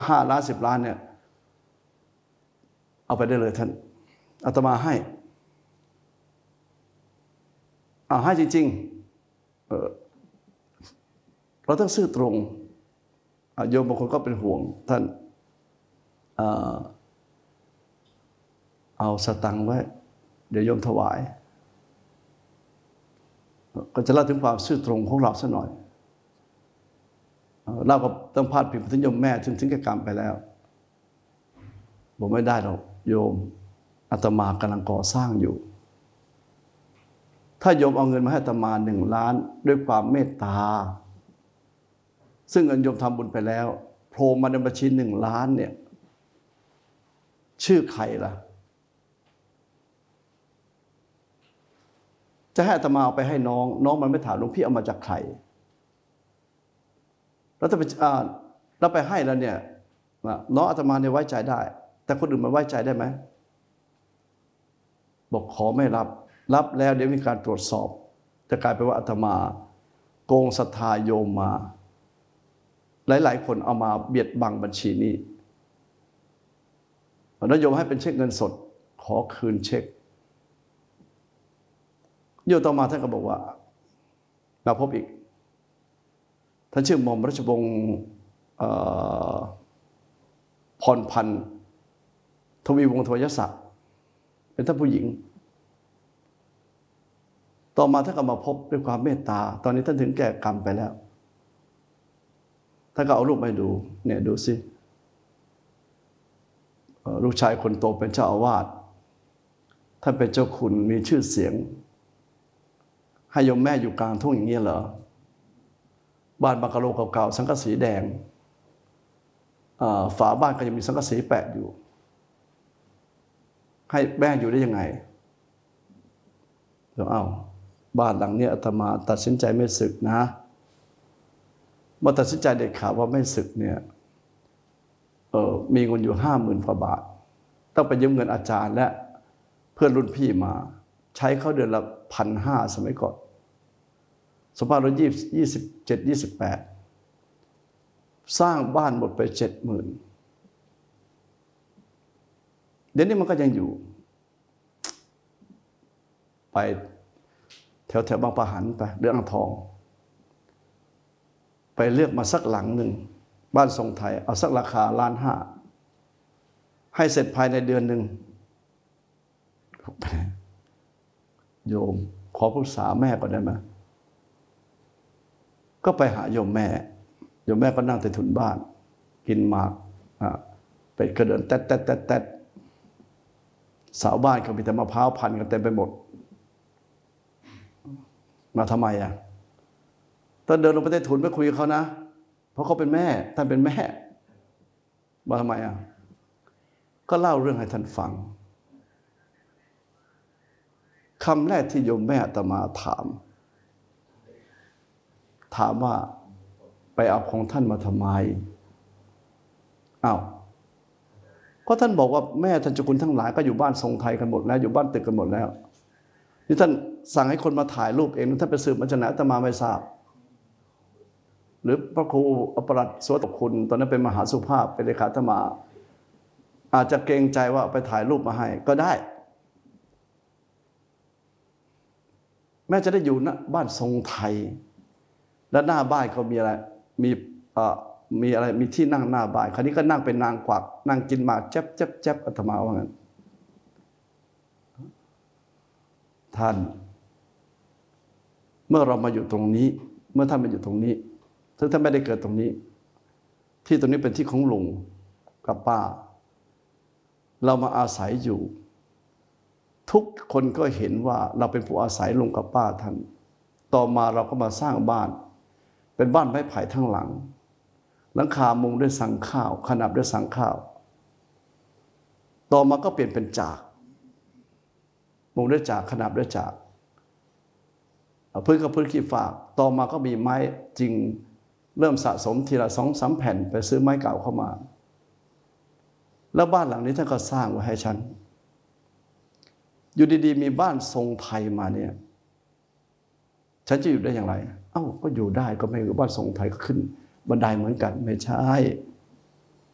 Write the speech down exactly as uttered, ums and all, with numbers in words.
ห้าล้านสิบล้านเนี่ยเอาไปได้เลยท่านอาตมาให้เอาให้จริงๆเออเราต้องซื่อตรงโยมบางคนก็เป็นห่วงท่านเออเอาสตังค์ไว้เดี๋ยวโยมถวายก็จะเล่าถึงความซื่อตรงของเราสักหน่อยเราก็ต้องพาดพิงถึงโยมแม่ถึงถึงแก่กรรมไปแล้วบอกไม่ได้หรอกโยมอาตมากำลังก่อสร้างอยู่ถ้าโยมเอาเงินมาให้อาตมาหนึ่งล้านด้วยความเมตตาซึ่งเงินโยมทำบุญไปแล้วโผล่มาในบัญชีหนึ่งล้านเนี่ยชื่อใครล่ะจะให้อาตมาเอาไปให้น้องน้องมันไม่ถามหลวงพี่เอามาจากใครแล้วถ้าไปอ่าเราไปให้แล้วเนี่ยน้องอาตมาเนี่ยไว้ใจได้แต่คนอื่นมันไว้ใจได้ไหมบอกขอไม่รับรับแล้วเดี๋ยวมีการตรวจสอบจะกลายเป็นว่าอาตมาโกงศรัทธาโยมมาหลายๆคนเอามาเบียดบังบัญชีนี้แล้วโยมให้เป็นเช็คเงินสดขอคืนเช็คโยมต่อมาท่านก็บอกว่ามาพบอีกท่านชื่อหม่อมราชวงศ์พรพันธ์ทวีวงศ์ทวยศักดิ์เป็นท่านผู้หญิงต่อมาท่านก็มาพบด้วยความเมตตาตอนนี้ท่านถึงแก่กรรมไปแล้วท่านก็เอารูปมาให้ดูเนี่ยดูสิลูกชายคนโตเป็นเจ้าอาวาสท่านเป็นเจ้าคุณมีชื่อเสียงให้โยมแม่อยู่กลางทุ่งอย่างนี้เหรอบ้านบังกะโลเก่าๆสังกะสีแดงฝาบ้านก็ยังมีสังกะสีแปะอยู่ให้แม่อยู่ได้ยังไงเดี๋ยวเอาบ้านหลังนี้อาตมาตัดสินใจไม่สึกนะเมื่อตัดสินใจเด็ดขาดว่าไม่สึกเนี่ยเออมีเงินอยู่ห้าหมื่นกว่าบาทต้องไปยืมเงินอาจารย์และเพื่อนรุ่นพี่มาใช้เขาเดือนละพันห้าสมัยก่อนสองพันห้าร้อยยี่สิบเจ็ดยี่สิบแปดสร้างบ้านหมดไปเจ็ดหมื่นเดี๋ยวนี้มันก็ยังอยู่ไปแถวแถวบางปะหันไปเรื่องอ่างทองไปเลือกมาสักหลังหนึ่งบ้านทรงไทยเอาสักราคาล้านห้าให้เสร็จภายในเดือนหนึ่งโยมขอปรึกษาแม่ก่อนได้ไหมก็ไปหาโยมแม่โยมแม่ก็นั่งใต้ถุนบ้านกินหมากไปกระเดินแต๊ดแต๊ดแต๊ดแต๊ดสาวบ้านเขามีแต่มะพร้าวพันกันเต็มไปหมดมาทำไมอ่ะตอนเดินลงไปใต้ถุนไปคุยกับเขานะเพราะเขาเป็นแม่ท่านเป็นแม่มาทำไมอ่ะก็เล่าเรื่องให้ท่านฟังคำแรกที่โยมแม่อาตมาถามถามว่าไปเอาของท่านมาทำไมอ้าวก็ท่านบอกว่าแม่ท่านเจ้าคุณทั้งหลายก็อยู่บ้านทรงไทยกันหมดแล้วอยู่บ้านตึกกันหมดแล้วนี่ท่านสั่งให้คนมาถ่ายรูปเองท่านไปสืบมาจากไหนอาตมาไม่ทราบหรือพระครูอปรัตน์สวัสดิ์คุณตอนนั้นเป็นมหาสุภาพเป็นเลขาอาตมาอาจจะเกรงใจว่าไปถ่ายรูปมาให้ก็ได้แม่จะได้อยู่ณบ้านทรงไทยและหน้าบ้านเขามีอะไรมีเอ่อมีอะไรมีที่นั่งหน้าบ้านคราวนี้ก็นั่งเป็นนางกวักนั่งกินหมากแจ๊บแจ๊บแจ๊บอาตมาว่างั้นท่านเมื่อเรามาอยู่ตรงนี้เมื่อท่านมาอยู่ตรงนี้ซึ่งท่านไม่ได้เกิดตรงนี้ที่ตรงนี้เป็นที่ของลุงกับป้าเรามาอาศัยอยู่ทุกคนก็เห็นว่าเราเป็นผู้อาศัยลุงกับป้าท่านต่อมาเราก็มาสร้างบ้านเป็นบ้านไม้ไผ่ทั้งหลังหลังคามุงด้วยสังข้าวขนาบด้วยสังข้าวต่อมาก็เปลี่ยนเป็นจากมุงด้วยจากขนาบด้วยจากพื้นกับพื้นขี้ฝากต่อมาก็มีไม้จริงเริ่มสะสมทีละสองสามแผ่นไปซื้อไม้เก่าเข้ามาแล้วบ้านหลังนี้ท่านก็สร้างไว้ให้ฉันอยู่ดีๆมีบ้านทรงไทยมาเนี่ยฉั ฉันจะอยู่ได้อย่างไรเอ้าก็อยู่ได้ก็ไม่อยู่บ้านทรงไทยก็ขึ้นบันไดเหมือนกันไม่ใช่